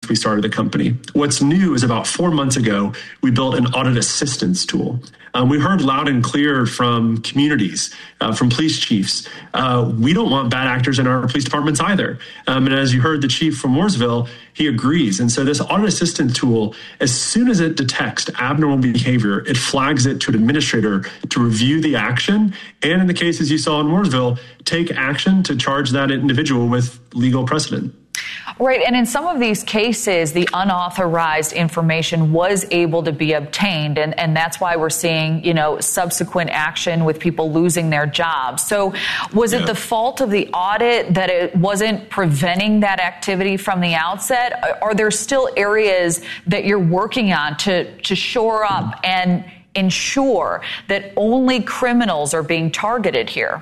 we started the company. What's new is about 4 months ago, we built an audit assistance tool. We heard loud and clear from communities, from police chiefs. We don't want bad actors in our police departments either. And as you heard the chief from Mooresville, he agrees. And so this audit assistance tool, as soon as it detects abnormal behavior, it flags it to an administrator to review the action. And in the cases you saw in Mooresville, take action to charge that individual with legal precedent. Right. And in some of these cases, the unauthorized information was able to be obtained. And that's why we're seeing, subsequent action with people losing their jobs. So was it the fault of the audit that it wasn't preventing that activity from the outset? Are there still areas that you're working on to shore up and ensure that only criminals are being targeted here?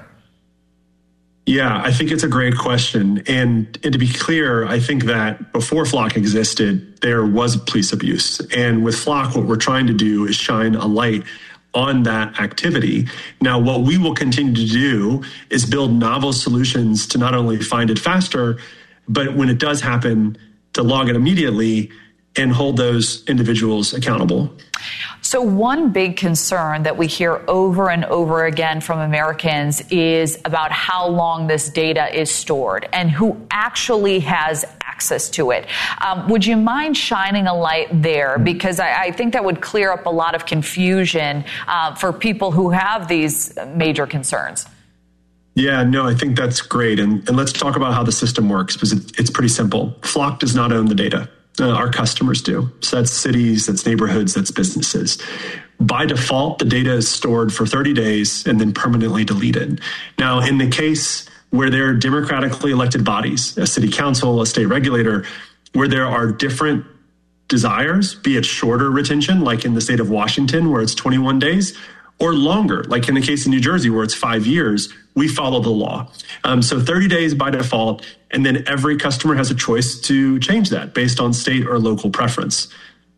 Yeah, I think it's a great question. And to be clear, I think that before Flock existed, there was police abuse. And with Flock, what we're trying to do is shine a light on that activity. Now, what we will continue to do is build novel solutions to not only find it faster, but when it does happen, to log it immediately and hold those individuals accountable. So one big concern that we hear over and over again from Americans is about how long this data is stored and who actually has access to it. Would you mind shining a light there? Because I think that would clear up a lot of confusion for people who have these major concerns. Yeah, no, I think that's great. And let's talk about how the system works, because it's pretty simple. Flock does not own the data. Our customers do. So that's cities, that's neighborhoods, that's businesses. By default, the data is stored for 30 days and then permanently deleted. Now, in the case where there are democratically elected bodies, a city council, a state regulator, where there are different desires, be it shorter retention, like in the state of Washington, where it's 21 days, or longer, like in the case of New Jersey, where it's 5 years, we follow the law. So 30 days by default, and then every customer has a choice to change that based on state or local preference.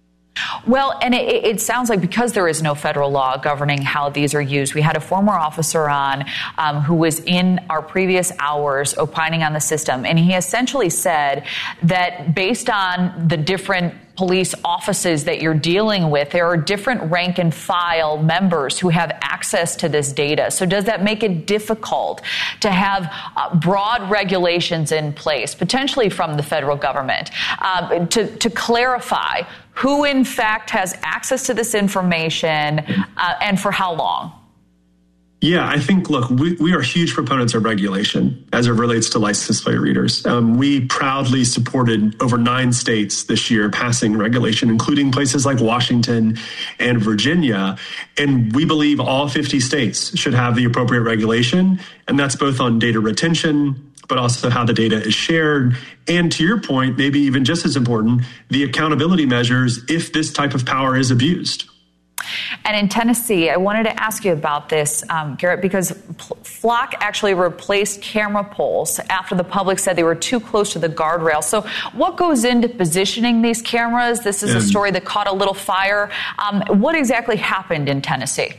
Well, and it sounds like because there is no federal law governing how these are used, we had a former officer on who was in our previous hours opining on the system, and he essentially said that based on the different police offices that you're dealing with, there are different rank and file members who have access to this data. So does that make it difficult to have broad regulations in place, potentially from the federal government, to clarify who in fact has access to this information and for how long? Yeah, I think, look, we are huge proponents of regulation as it relates to license plate readers. We proudly supported over 9 states this year passing regulation, including places like Washington and Virginia. And we believe all 50 states should have the appropriate regulation. And that's both on data retention, but also how the data is shared. And to your point, maybe even just as important, the accountability measures if this type of power is abused. And in Tennessee, I wanted to ask you about this, Garrett, because Flock actually replaced camera poles after the public said they were too close to the guardrail. So what goes into positioning these cameras? This is a story that caught a little fire. What exactly happened in Tennessee?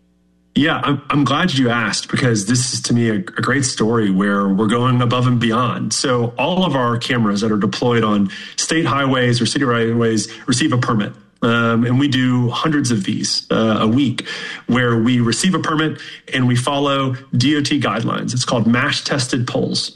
Yeah, I'm glad you asked, because this is, to me, a great story where we're going above and beyond. So all of our cameras that are deployed on state highways or city highways receive a permit. And we do hundreds of these a week, where we receive a permit and we follow DOT guidelines. It's called MASH tested poles.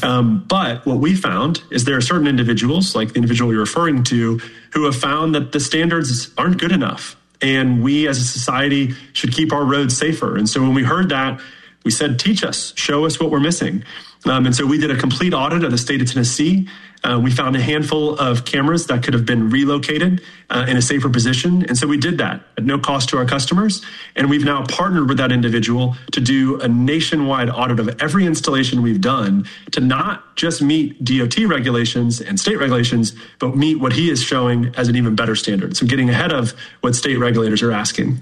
But what we found is there are certain individuals, like the individual you're referring to, who have found that the standards aren't good enough. And we as a society should keep our roads safer. And so when we heard that, we said, teach us, show us what we're missing. And so we did a complete audit of the state of Tennessee. We found a handful of cameras that could have been relocated in a safer position. And so we did that at no cost to our customers. And we've now partnered with that individual to do a nationwide audit of every installation we've done to not just meet DOT regulations and state regulations, but meet what he is showing as an even better standard. So getting ahead of what state regulators are asking.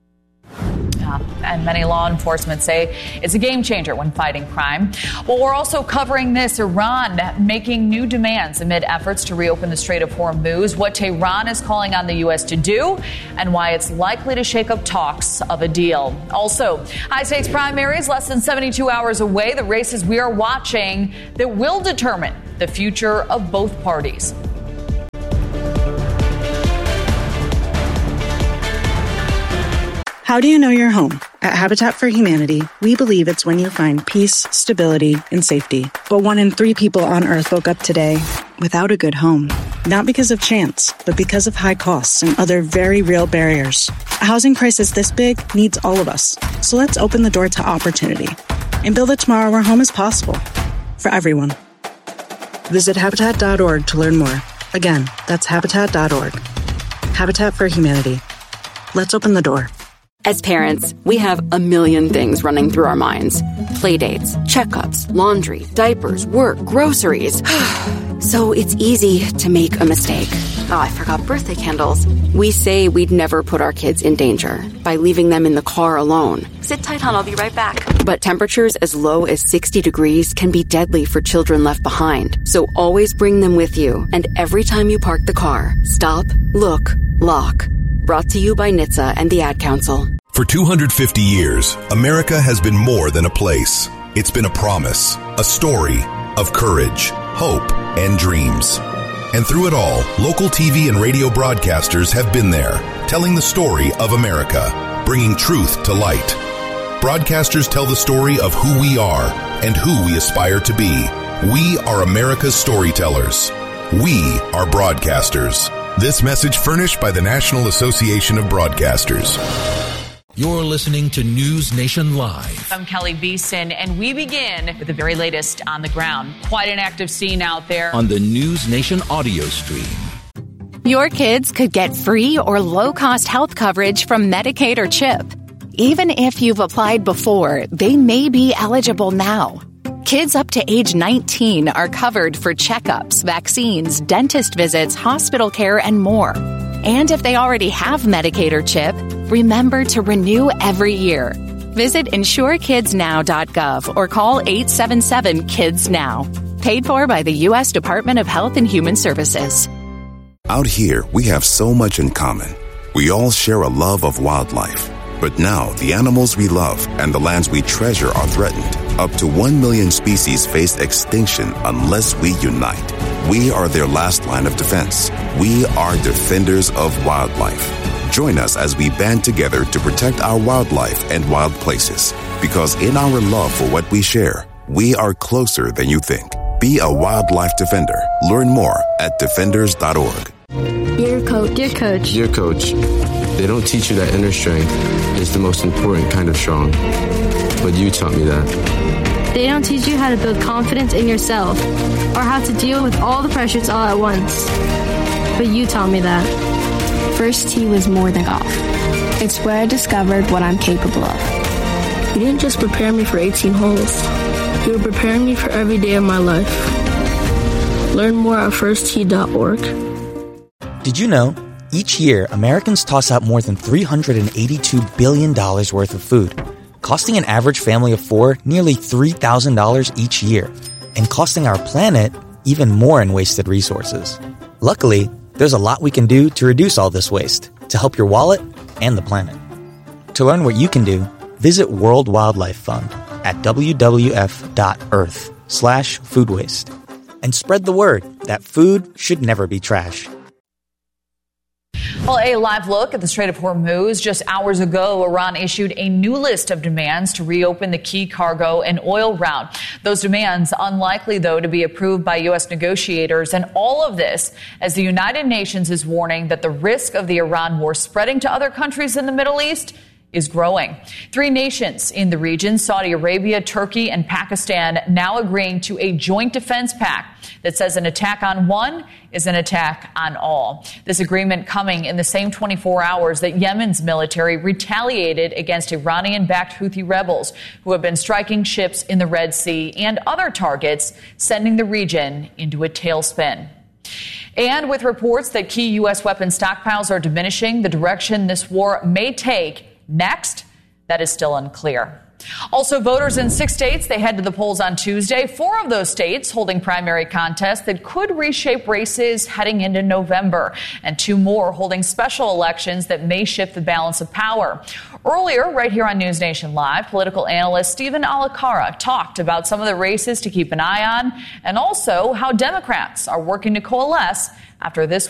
And many law enforcement say it's a game changer when fighting crime. Well, we're also covering this. Iran making new demands amid efforts to reopen the Strait of Hormuz, what Tehran is calling on the U.S. to do, and why it's likely to shake up talks of a deal. Also, high-stakes primaries less than 72 hours away, the races we are watching that will determine the future of both parties. How do you know your home? At Habitat for Humanity, we believe it's when you find peace, stability, and safety. But 1 in 3 people on Earth woke up today without a good home. Not because of chance, but because of high costs and other very real barriers. A housing crisis this big needs all of us. So let's open the door to opportunity and build a tomorrow where home is possible for everyone. Visit Habitat.org to learn more. Again, that's Habitat.org. Habitat for Humanity. Let's open the door. As parents, we have a million things running through our minds. Playdates, checkups, laundry, diapers, work, groceries. So it's easy to make a mistake. Oh, I forgot birthday candles. We say we'd never put our kids in danger by leaving them in the car alone. Sit tight, hon, I'll be right back. But temperatures as low as 60 degrees can be deadly for children left behind. So always bring them with you. And every time you park the car, stop, look, lock. Brought to you by NHTSA and the Ad Council. For 250 years, America has been more than a place. It's been a promise, a story of courage, hope, and dreams. And through it all, local TV and radio broadcasters have been there, telling the story of America, bringing truth to light. Broadcasters tell the story of who we are and who we aspire to be. We are America's storytellers. We are broadcasters. This message furnished by the National Association of Broadcasters. You're listening to News Nation Live. I'm Kelly Beeson, and we begin with the very latest on the ground. Quite an active scene out there. On the News Nation audio stream. Your kids could get free or low-cost health coverage from Medicaid or CHIP. Even if you've applied before, they may be eligible now. Kids up to age 19 are covered for checkups, vaccines, dentist visits, hospital care, and more. And if they already have Medicaid or CHIP, remember to renew every year. Visit insurekidsnow.gov or call 877-KIDS-NOW. Paid for by the U.S. Department of Health and Human Services. Out here, we have so much in common. We all share a love of wildlife. But now, the animals we love and the lands we treasure are threatened. Up to 1 million species face extinction unless we unite. We are their last line of defense. We are defenders of wildlife. Join us as we band together to protect our wildlife and wild places. Because in our love for what we share, we are closer than you think. Be a wildlife defender. Learn more at defenders.org. Dear Coach. Dear Coach. Dear Coach, they don't teach you that inner strength is the most important kind of strong. But you taught me that. They don't teach you how to build confidence in yourself or how to deal with all the pressures all at once. But you taught me that. First tee was more than golf. It's where I discovered what I'm capable of. You didn't just prepare me for 18 holes. You were preparing me for every day of my life. Learn more at firsttee.org. Did you know? Each year, Americans toss out more than $382 billion worth of food, costing an average family of 4 nearly $3,000 each year, and costing our planet even more in wasted resources. Luckily, there's a lot we can do to reduce all this waste, to help your wallet and the planet. To learn what you can do, visit World Wildlife Fund at wwf.earth/food waste. And spread the word that food should never be trash. Well, a live look at the Strait of Hormuz. Just hours ago, Iran issued a new list of demands to reopen the key cargo and oil route. Those demands unlikely, though, to be approved by U.S. negotiators. And all of this as the United Nations is warning that the risk of the Iran war spreading to other countries in the Middle East is growing. 3 nations in the region, Saudi Arabia, Turkey, and Pakistan, now agreeing to a joint defense pact that says an attack on one is an attack on all. This agreement coming in the same 24 hours that Yemen's military retaliated against Iranian-backed Houthi rebels who have been striking ships in the Red Sea and other targets, sending the region into a tailspin. And with reports that key U.S. weapon stockpiles are diminishing, the direction this war may take next, that is still unclear. Also, voters in 6 states, they head to the polls on Tuesday. 4 of those states holding primary contests that could reshape races heading into November, and 2 more holding special elections that may shift the balance of power. Earlier, right here on News Nation Live, political analyst Stephen Alacara talked about some of the races to keep an eye on and also how Democrats are working to coalesce after this